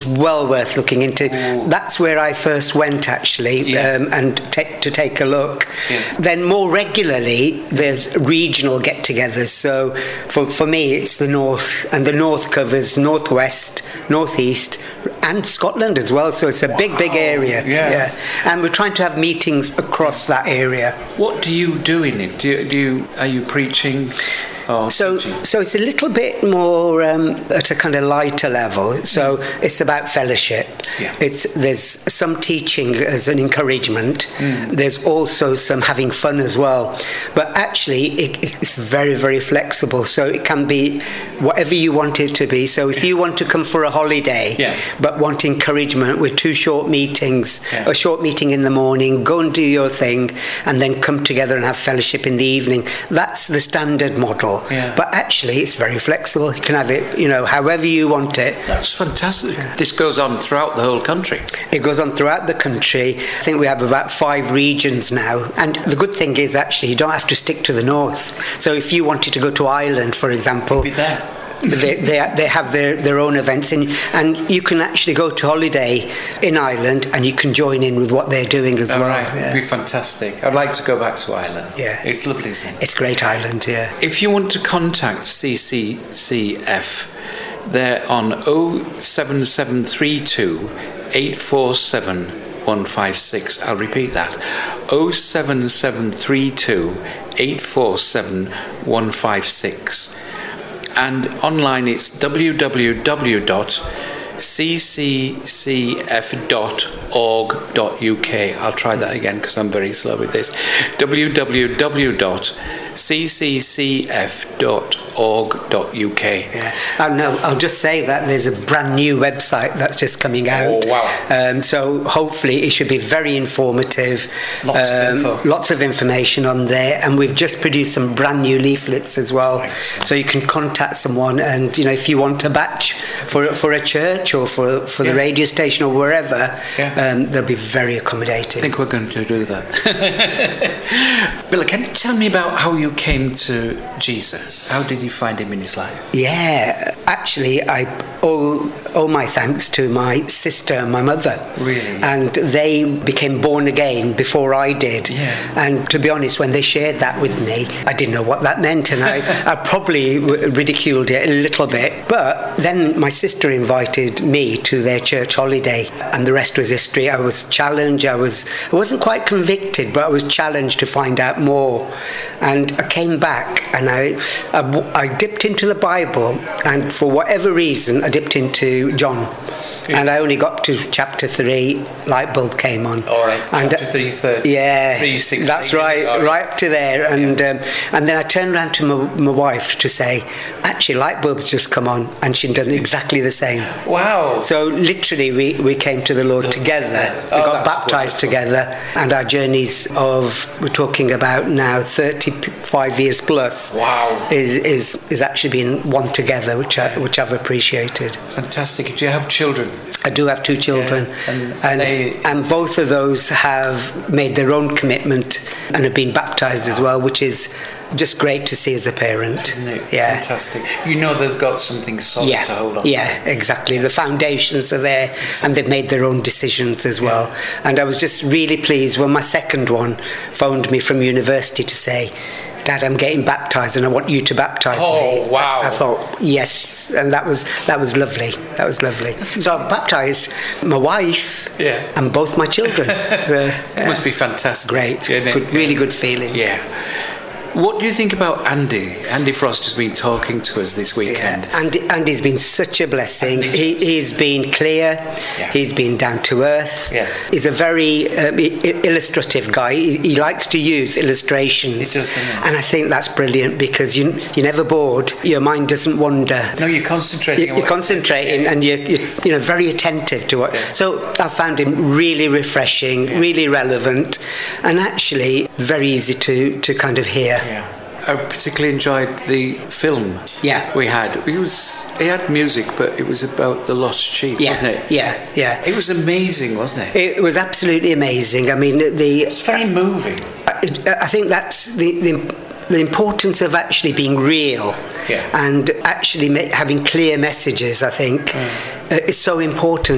well worth looking into. Ooh. That's where I first went, actually, and to take a look. Yeah. Then more regularly, there's regional get-togethers. So for me, it's the north, and the north covers northwest, northeast, and Scotland as well. So it's a big area. Yeah. And we're trying to have meetings across that area. What do you do in it? Are you preaching? So it's a little bit more at a kind of lighter level. So it's about fellowship. Yeah. There's some teaching as an encouragement. There's also some having fun as well. But actually, it's very, very flexible. So it can be whatever you want it to be. So if you want to come for a holiday, but want encouragement with 2 short meetings, a short meeting in the morning, go and do your thing, and then come together and have fellowship in the evening. That's the standard model. Yeah. But actually, it's very flexible. You can have it, however you want it. That's fantastic. This goes on throughout the whole country. It goes on throughout the country. I think we have about 5 regions now. And the good thing is, actually, you don't have to stick to the north. So if you wanted to go to Ireland, for example, be there. They have their own events, and you can actually go to holiday in Ireland, and you can join in with what they're doing as well. Right. It'd be fantastic. I'd like to go back to Ireland. Yeah, it's lovely, isn't it? It's great Ireland. Yeah. If you want to contact CCCF, they're on 07732 847 156. I'll repeat that. 07732 847 156. And online it's www.cccf.org.uk. I'll try that again because I'm very slow with this. www.cccf.org.uk. Yeah. I'll just say that there's a brand new website that's just coming out. Oh, wow. So hopefully it should be very informative. Lots of information on there, and we've just produced some brand new leaflets as well. Excellent. So you can contact someone, and if you want a batch for a church or for the radio station or wherever, they'll be very accommodating. I think we're going to do that. Bill, can you tell me about how you came to Jesus? How did you find him in his life? Yeah, actually, I owe my thanks to my sister and my mother. Really? And they became born again before I did. Yeah. And to be honest, when they shared that with me, I didn't know what that meant, and I probably ridiculed it a little bit. But then my sister invited me to their church holiday, and the rest was history. I was challenged. I wasn't quite convicted, but I was challenged to find out more. And I came back, and I dipped into the Bible, and for whatever reason, I dipped into John. And I only got to chapter 3, light bulb came on. All right, and, chapter 3:30. Yeah, 3:16. that's right, right up to there. And then I turned around to my wife to say, actually, light bulb's just come on, and she'd done exactly the same. Wow. So literally, we came to the Lord together. We got baptised together, and our journeys we're talking about now 35 years plus. Wow. Is actually being one together, which I've appreciated. Fantastic. Do you have children? I do have 2 children, and both of those have made their own commitment and have been baptised as well, which is just great to see as a parent. Isn't it? Yeah. Fantastic. They've got something solid to hold on. Yeah, exactly. The foundations are there, and they've made their own decisions as well. And I was just really pleased when my second one phoned me from university to say, Dad, I'm getting baptised and I want you to baptise me. Oh, wow. I thought, yes, and that was lovely. That was lovely. So I've baptised my wife and both my children. Must be fantastic. Great. Really good feeling. Yeah. What do you think about Andy? Andy Frost has been talking to us this weekend. Yeah. Andy's been such a blessing. He's been clear. Yeah. He's been down to earth. Yeah. He's a very illustrative guy. He likes to use illustrations. He does, doesn't he? And I think that's brilliant because you're never bored. Your mind doesn't wander. No, you're concentrating. You're concentrating, and you're very attentive to it. Yeah. So I found him really refreshing, really relevant, and actually very easy to kind of hear. Yeah. I particularly enjoyed the film we had. It had music, but it was about the lost sheep, wasn't it? Yeah. It was amazing, wasn't it? It was absolutely amazing. I mean, it's very moving. I think that's the importance of actually being real and actually having clear messages, I think, is so important.